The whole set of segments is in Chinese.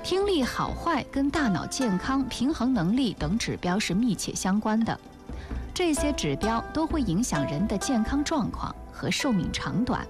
听力好坏跟大脑健康、平衡能力等指标是密切相关的，这些指标都会影响人的健康状况和寿命长短。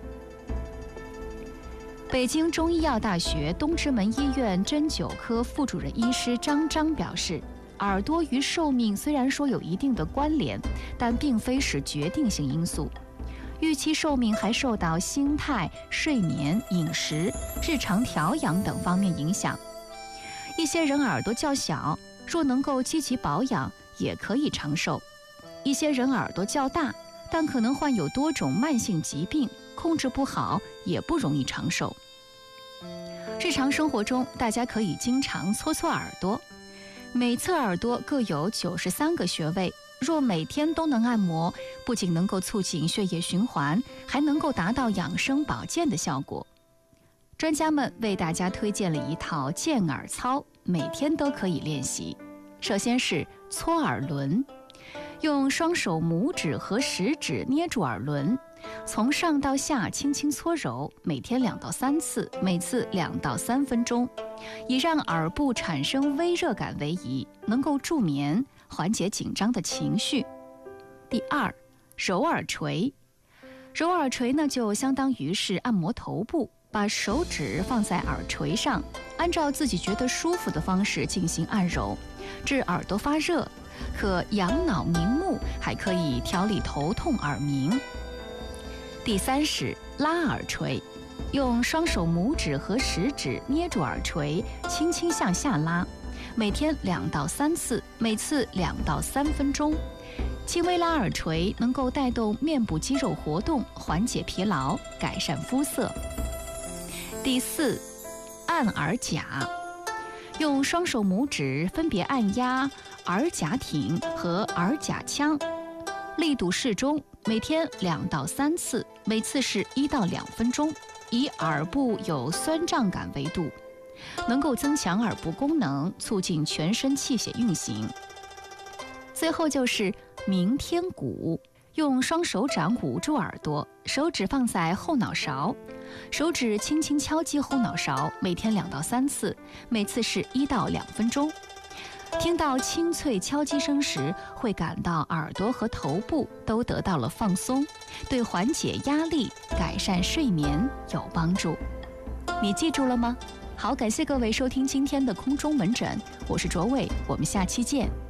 北京中医药大学东直门医院针灸科副主任医师张章表示，耳朵与寿命虽然说有一定的关联，但并非是决定性因素。预期寿命还受到心态、睡眠、饮食、日常调养等方面影响。一些人耳朵较小，若能够积极保养，也可以长寿；一些人耳朵较大，但可能患有多种慢性疾病，控制不好也不容易长寿。日常生活中，大家可以经常搓搓耳朵，每侧耳朵各有93个穴位。若每天都能按摩，不仅能够促进血液循环，还能够达到养生保健的效果。专家们为大家推荐了一套健耳操，每天都可以练习。首先是搓耳轮，用双手拇指和食指捏住耳轮，从上到下轻轻搓揉，每天2到3次，每次2到3分钟，以让耳部产生微热感为宜，能够助眠，缓解紧张的情绪。第二，揉耳垂。揉耳垂呢，就相当于是按摩头部，把手指放在耳垂上，按照自己觉得舒服的方式进行按揉，治耳朵发热，可养脑明目，还可以调理头痛耳鸣。第三是拉耳垂，用双手拇指和食指捏住耳垂，轻轻向下拉，每天2到3次，每次2到3分钟。轻微拉耳垂能够带动面部肌肉活动，缓解疲劳，改善肤色。第四，按耳甲，用双手拇指分别按压耳甲挺和耳甲腔，力度适中，每天2到3次，每次是1到2分钟，以耳部有酸胀感为度，能够增强耳部功能，促进全身气血运行。最后就是鸣天鼓，用双手掌捂住耳朵，手指放在后脑勺，手指轻轻敲击后脑勺，每天2到3次，每次是1到2分钟。听到清脆敲击声时，会感到耳朵和头部都得到了放松，对缓解压力、改善睡眠有帮助。你记住了吗？好，感谢各位收听今天的空中门诊，我是卓伟，我们下期见。